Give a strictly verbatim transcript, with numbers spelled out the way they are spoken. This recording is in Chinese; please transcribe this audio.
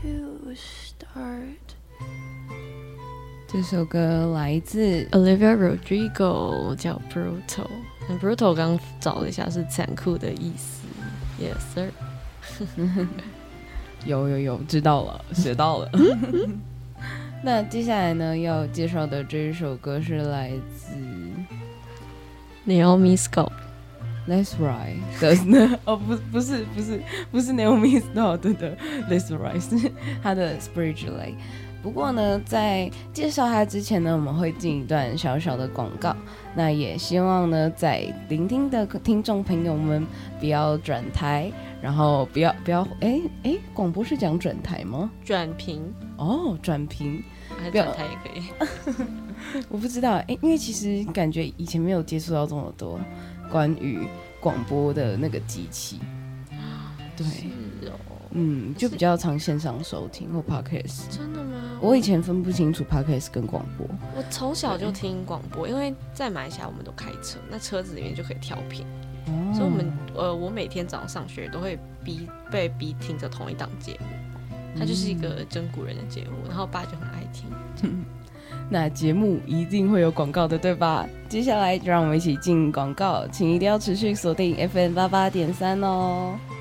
to start。 这首歌来自 Olivia Rodrigo， 叫 Brutal。Brutal 刚找了一下是残酷的意思。Yes sir 。 有有有，知道了，学到了。那接下来呢，要介绍的这一首歌是来自 Naomi Scott。Let's Ride 的哦，不不是不是不是 Naomi Scott 的 Let's Ride， 是他的 Spiritually。不过呢，在介绍他之前呢，我们会进一段小小的广告。那也希望呢，在聆听的听众朋友们不要转台，然后不要不要，哎哎，广播是讲转台吗？ 转屏哦，转屏， 还转台也可以。 我不知道，哎，因为其实感觉以前没有接触到这么多关于广播的那个机器，对。嗯，就比较常线上收听或 podcast。 真的吗？ 我以前分不清楚 podcast 跟广播。 我从小就听广播，因为在马来西亚我们都开车，那车子里面就可以调频，哦、所以我们呃，我每天早上上学都会逼被逼听着同一档节目，它就是一个真古人的节目，然后爸就很爱听。 嗯、那节目一定会有广告的，对吧？接下来就让我们一起进广告，请一定要持续锁定 F M 八八点三哦。